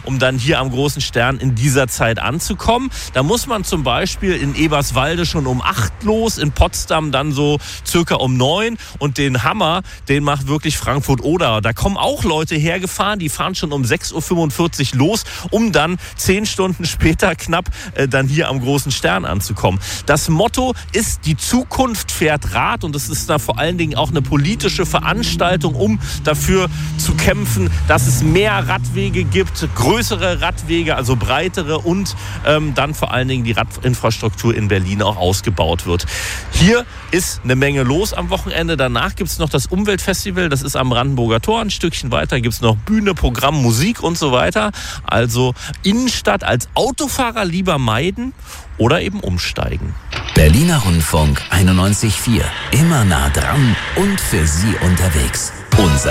um dann hier am Großen Stern in dieser Zeit anzukommen. Da muss man zum Beispiel in Eberswalde schon um 8 los, in Potsdam dann so circa um 9 und den Hammer, den macht wirklich Frankfurt-Oder. Da kommen auch Leute hergefahren, die fahren schon um 6.45 Uhr los, um dann 10 Stunden später knapp dann hier am Großen Stern anzukommen. Das Motto ist, die Zukunft fährt Rad, und es ist da vor allen Dingen auch eine politische Veranstaltung, um dafür zu kämpfen, dass es mehr Radwege gibt, größere Radwege, also breitere, und dann vor allen Dingen die Radinfrastruktur in Berlin auch ausgebaut wird. Hier ist eine Menge los am Wochenende. Danach gibt es noch das Umweltfestival, das ist am Brandenburger Tor. Ein Stückchen weiter gibt es noch Bühne, Programm, Musik und so weiter. Also Innenstadt als Autofahrer lieber meiden oder eben umsteigen. Berliner Rundfunk 91.4. Immer nah dran und für Sie unterwegs. Unser